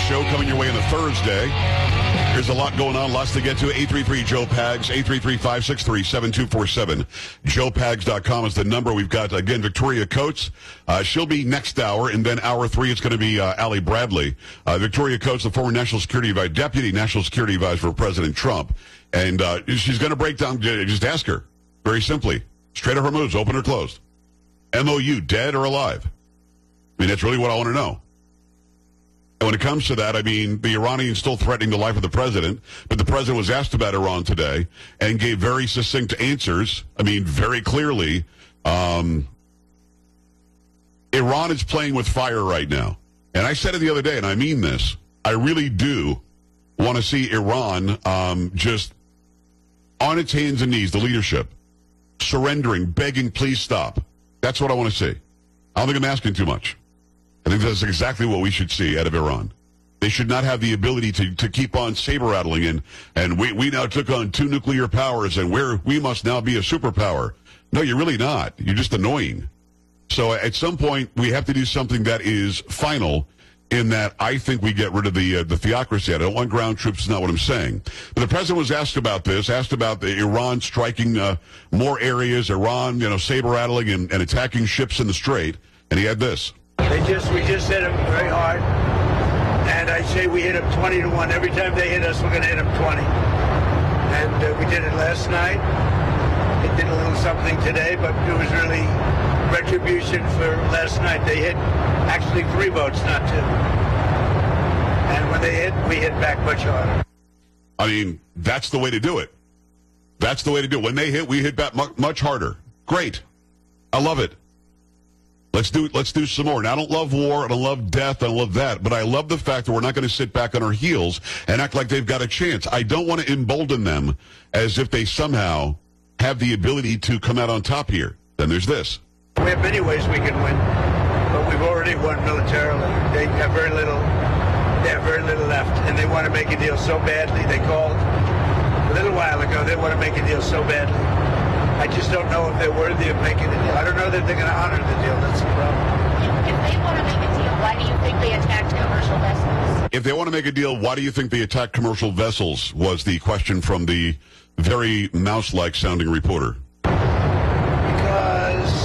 show coming your way on a Thursday. There's a lot going on, lots to get to. 833-JOE-PAGS, 833-563-7247. JoePags.com is the number. We've got, again, Victoria Coates. She'll be next hour, and then hour 3, it's going to be Allie Bradley. Victoria Coates, the former Deputy National Security Advisor for President Trump. And she's going to break down, just ask her, very simply, Strait of Hormuz, open or closed? MOU, dead or alive? I mean, that's really what I want to know. And when it comes to that, I mean, the Iranians still threatening the life of the president, but the president was asked about Iran today and gave very succinct answers. I mean, very clearly, Iran is playing with fire right now. And I said it the other day, and I mean this, I really do want to see Iran just on its hands and knees, the leadership, surrendering, begging, please stop. That's what I want to see. I don't think I'm asking too much. I think that's exactly what we should see out of Iran. They should not have the ability to keep on saber-rattling and we now took on 2 nuclear powers and we must now be a superpower. No, you're really not. You're just annoying. So at some point, we have to do something that is final in that I think we get rid of the theocracy. I don't want ground troops, is not what I'm saying. But the president was asked about this, asked about the Iran striking more areas, Iran, saber-rattling and attacking ships in the Strait, and he had this. We just hit them very hard, and I say we hit them 20-1. Every time they hit us, we're going to hit them 20. And we did it last night. It did a little something today, but it was really retribution for last night. They hit actually 3 boats, not 2. And when they hit, we hit back much harder. I mean, that's the way to do it. That's the way to do it. When they hit, we hit back much harder. Great. I love it. Let's do some more. Now, I don't love war, I don't love death, I don't love that, but I love the fact that we're not going to sit back on our heels and act like they've got a chance. I don't want to embolden them as if they somehow have the ability to come out on top here. Then there's this. We have many ways we can win, but we've already won militarily. They have very little left, and they want to make a deal so badly. They called a little while ago. They want to make a deal so badly. I just don't know if they're worthy of making a deal. I don't know that they're going to honor the deal. That's the problem. If they want to make a deal, why do you think they attacked commercial vessels? If they want to make a deal, why do you think they attacked commercial vessels, was the question from the very mouse-like sounding reporter. Because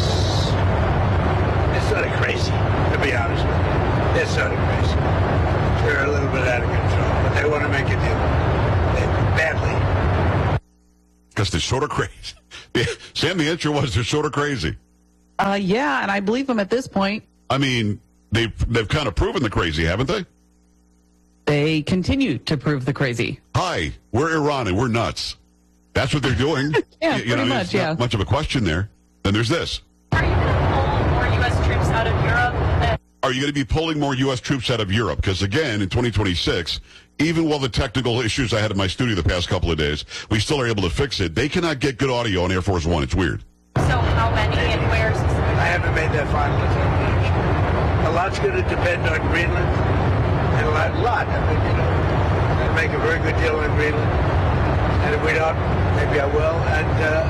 they're sort of crazy, to be honest with you. They're sort of crazy. They're a little bit out of control, but they want to make a deal. Badly. Because they're sort of crazy. Sam, the answer was they're sort of crazy. Yeah, and I believe them at this point. I mean, they've kind of proven the crazy, haven't they? They continue to prove the crazy. Hi, we're Iran and we're nuts. That's what they're doing. Yeah, pretty much, yeah. Not much of a question there. Then there's this. Are you going to pull more U.S. troops out of Europe? Are you going to be pulling more U.S. troops out of Europe? Because, again, in 2026, even while the technical issues I had in my studio the past couple of days, we still are able to fix it. They cannot get good audio on Air Force One. It's weird. So how many and where? I haven't made that final determination. A lot's going to depend on Greenland. And a lot. I mean, I'll make a very good deal on Greenland. And if we don't, maybe I will. And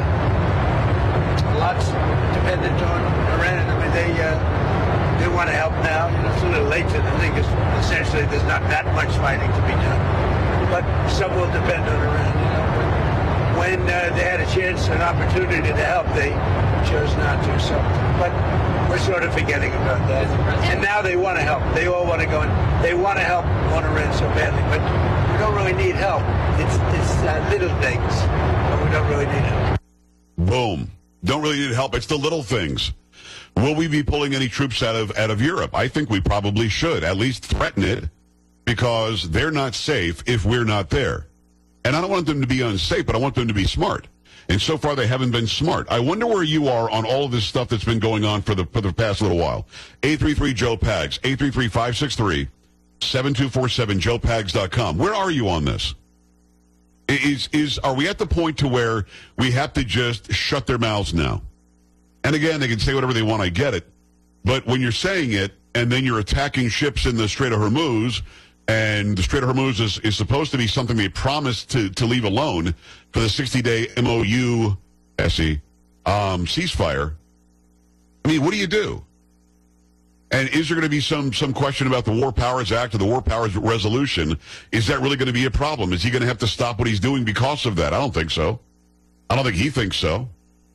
a lot's dependent on Iran. I mean, they want to help now. It's a little late to the thing, because essentially there's not that much fighting to be done. But some will depend on Iran. When they had a chance, an opportunity to help, they chose not to. So, but we're sort of forgetting about that. And now they want to help. They all want to go in. They want to help on Iran so badly, but we don't really need help. It's little things, but we don't really need help. Boom. Don't really need help. It's the little things. Will we be pulling any troops out of Europe? I think we probably should, at least threaten it, because they're not safe if we're not there. And I don't want them to be unsafe, but I want them to be smart. And so far, they haven't been smart. I wonder where you are on all of this stuff that's been going on for the past little while. 833-JOE-PAGS, 833-563-7247, JoePags.com. Where are you on this? Are we at the point to where we have to just shut their mouths now? And again, they can say whatever they want, I get it. But when you're saying it, and then you're attacking ships in the Strait of Hormuz, and the Strait of Hormuz is supposed to be something they promised to leave alone for the 60-day MOU ceasefire. I mean, what do you do? And is there going to be some question about the War Powers Act or the War Powers Resolution? Is that really going to be a problem? Is he going to have to stop what he's doing because of that? I don't think so. I don't think he thinks so.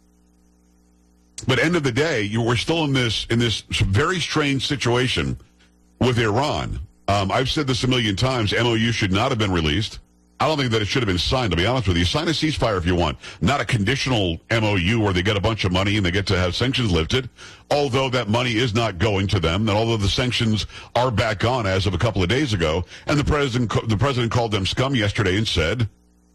But end of the day, we're still in this very strange situation with Iran. I've said this a million times. MOU should not have been released. I don't think that it should have been signed, to be honest with you. Sign a ceasefire if you want. Not a conditional MOU where they get a bunch of money and they get to have sanctions lifted, although that money is not going to them, and although the sanctions are back on as of a couple of days ago, and the president called them scum yesterday and said,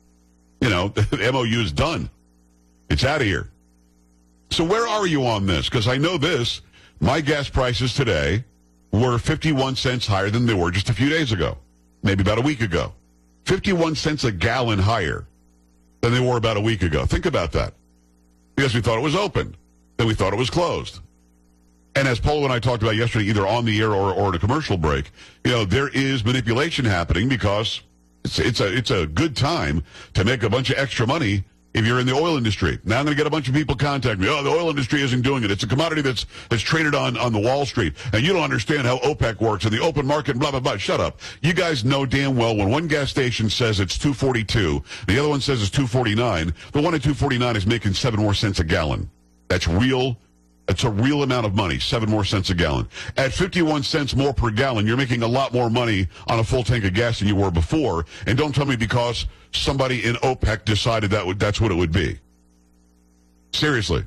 the MOU is done. It's out of here. So where are you on this? Because I know this. My gas prices today were 51 cents higher than they were just a few days ago, maybe about a week ago. 51 cents a gallon higher than they were about a week ago. Think about that. Because we thought it was open. Then we thought it was closed. And as Polo and I talked about yesterday, either on the air or at a commercial break, there is manipulation happening because it's a good time to make a bunch of extra money if you're in the oil industry. Now I'm going to get a bunch of people contact me. Oh, the oil industry isn't doing it. It's a commodity that's traded on the Wall Street. And you don't understand how OPEC works and the open market, blah, blah, blah. Shut up. You guys know damn well when one gas station says it's $2.42, the other one says it's $2.49, the one at $2.49 is making 7 more cents a gallon. That's real. It's a real amount of money, 7 more cents a gallon. At 51 cents more per gallon, you're making a lot more money on a full tank of gas than you were before. And don't tell me because somebody in OPEC decided that's what it would be. Seriously.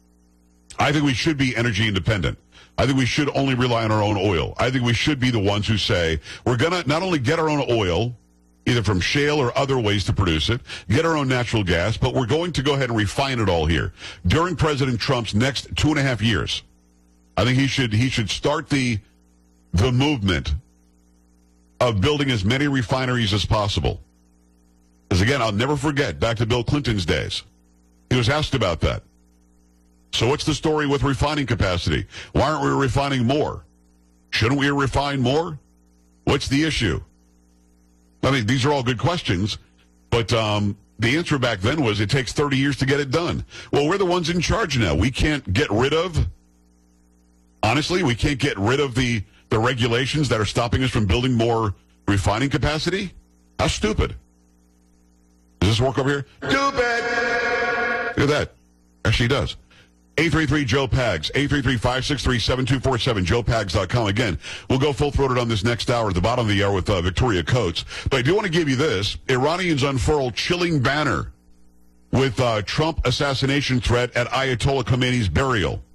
I think we should be energy independent. I think we should only rely on our own oil. I think we should be the ones who say we're going to not only get our own oil, either from shale or other ways to produce it, get our own natural gas, but we're going to go ahead and refine it all here. During President Trump's next 2.5 years, I think he should start the movement of building as many refineries as possible. Because again, I'll never forget, back to Bill Clinton's days, he was asked about that. So what's the story with refining capacity? Why aren't we refining more? Shouldn't we refine more? What's the issue? I mean, these are all good questions, but the answer back then was it takes 30 years to get it done. Well, we're the ones in charge now. We can't get rid of, honestly, we can't get rid of the regulations that are stopping us from building more refining capacity? How stupid. Does this work over here? Stupid! Look at that. Actually does. 833-JOE-PAGS, 833-563-7247, joepags.com. Again, we'll go full-throated on this next hour at the bottom of the hour with Victoria Coates. But I do want to give you this. Iranians unfurl chilling banner with Trump assassination threat at Ayatollah Khomeini's burial.